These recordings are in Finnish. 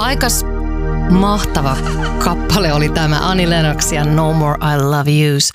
Aikas mahtava kappale oli tämä Annie Lennox ja No More I Love Yous.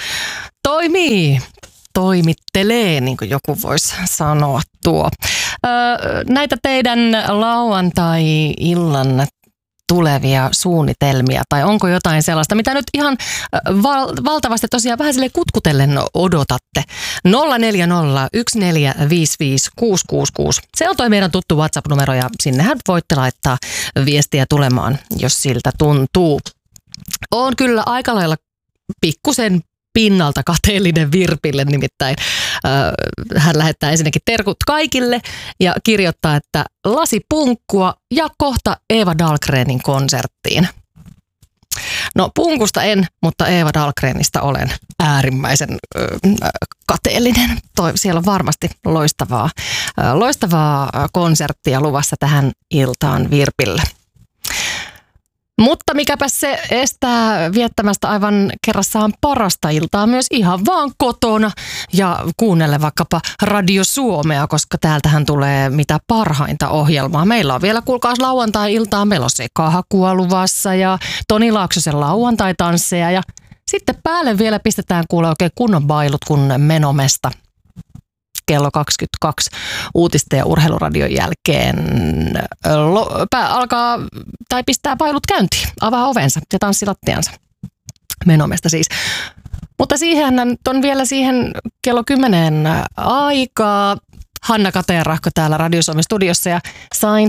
Toimittelee, niin kuin joku voisi sanoa tuo. Näitä teidän lauantai-illan tulevia suunnitelmia, tai onko jotain sellaista, mitä nyt ihan valtavasti tosiaan vähän silleen kutkutellen odotatte. 040 1455 666. Se on toi meidän tuttu WhatsApp-numero ja sinnehän voitte laittaa viestiä tulemaan, jos siltä tuntuu. On kyllä aika lailla pikkusen pinnalta kateellinen Virpille, nimittäin hän lähettää ensinnäkin terkut kaikille ja kirjoittaa, että lasi punkkua ja kohta Eva Dahlgrenin konserttiin. No punkusta en, mutta Eva Dahlgrenista olen äärimmäisen kateellinen. Siellä on varmasti loistavaa konserttia luvassa tähän iltaan Virpille. Mutta mikäpä se estää viettämästä aivan kerrassaan parasta iltaa myös ihan vaan kotona ja kuunnelle vaikkapa Radio Suomea, koska täältähän tulee mitä parhainta ohjelmaa. Meillä on vielä, kuulkaas, lauantai-iltaa, meillä on Sekahakua luvassa ja Toni Laaksosen lauantai-tansseja ja sitten päälle vielä pistetään kuule oikein kunnon bailut kun Menomesta. Kello 22 uutisten ja urheiluradion jälkeen alkaa tai pistää pailut käyntiin, avaa ovensa ja tanssilattiansa. Menomesta siis. Mutta siihen on vielä siihen kello 10 aikaa. Hanna Kateerahko täällä Radio Suomen studiossa ja sain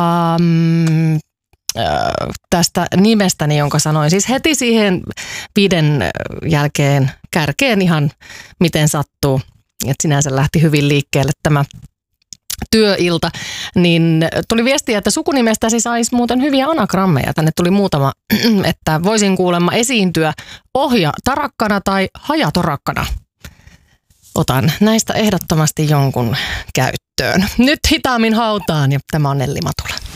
tästä nimestäni, jonka sanoin siis heti siihen 5 jälkeen kärkeen ihan miten sattuu. Että sinänsä lähti hyvin liikkeelle tämä työilta, niin tuli viestiä, että sukunimestäsi saisi muuten hyviä anagrammeja. Tänne tuli muutama, että voisin kuulemma esiintyä ohja-tarakkana tai hajatorakkana. Otan näistä ehdottomasti jonkun käyttöön. Nyt hitaammin hautaan ja tämä on Nelli Matula.